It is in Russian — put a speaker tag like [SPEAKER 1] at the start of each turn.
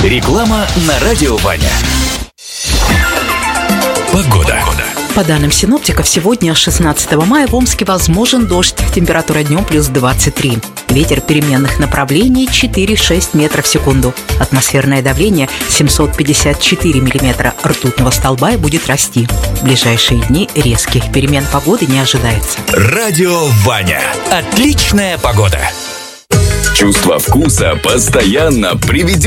[SPEAKER 1] Реклама на радио Ваня. Погода.
[SPEAKER 2] По данным синоптиков, сегодня, 16 мая, в Омске возможен дождь. Температура днем плюс 23. Ветер переменных направлений 4-6 метров в секунду. Атмосферное давление 754 миллиметра ртутного столба и будет расти. В ближайшие дни резких перемен погоды не ожидается.
[SPEAKER 1] Радио Ваня. Отличная погода. Чувство вкуса постоянно приведет